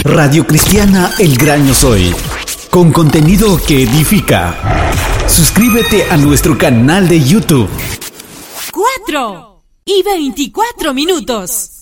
Radio Cristiana El Gran Yo Soy, con contenido que edifica. Suscríbete a nuestro canal de YouTube. 4:24.